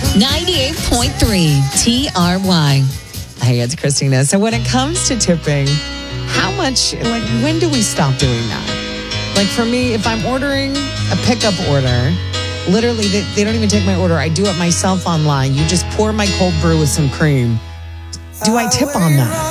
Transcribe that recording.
98.3 TRY. Hey, it's Christina. So when it comes to tipping, how much, when do we stop doing that? Like for me, if I'm ordering a pickup order, literally, they don't even take my order. I do it myself online. You just pour my cold brew with some cream. Do I tip on that?